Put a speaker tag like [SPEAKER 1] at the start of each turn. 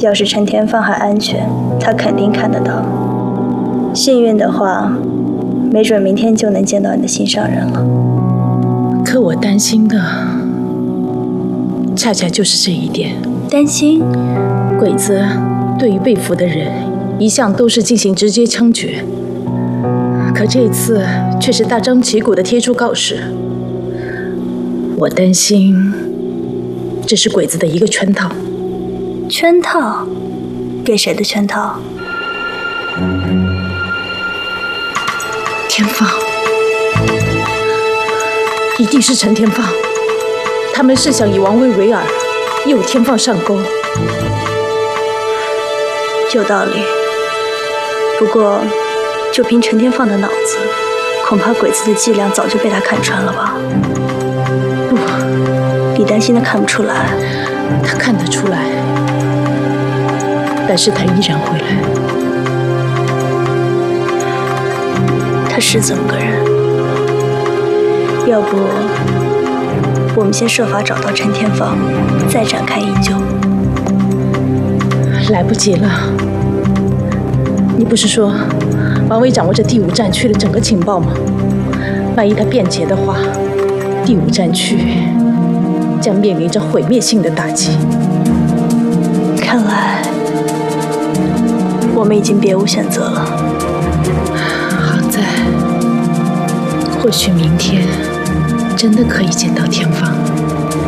[SPEAKER 1] 要是陈天放还安全，他肯定看得到。幸运的话，没准明天就能见到你的心上人了。
[SPEAKER 2] 可我担心的，恰恰就是这一点。
[SPEAKER 1] 担心？
[SPEAKER 2] 鬼子对于被俘的人，一向都是进行直接枪决，可这次却是大张旗鼓地贴出告示。我担心，这是鬼子的一个圈套。
[SPEAKER 1] 圈套？给谁的圈套？
[SPEAKER 2] 天放，一定是陈天放。他们是想以王为围饵，诱天放上钩。
[SPEAKER 1] 有道理。不过，就凭陈天放的脑子，恐怕鬼子的伎俩早就被他看穿了吧？
[SPEAKER 2] 不，
[SPEAKER 1] 你担心他看不出来？
[SPEAKER 2] 他看得出来，但是他依然会来。
[SPEAKER 1] 他是这么个人。要不，我们先设法找到陈天放，再展开营救。
[SPEAKER 2] 来不及了。你不是说王伟掌握着第5战区的整个情报吗？万一他变节的话，第5战区将面临着毁灭性的打击。
[SPEAKER 1] 看来我们已经别无选择了。
[SPEAKER 2] 好在，或许明天真的可以见到天放。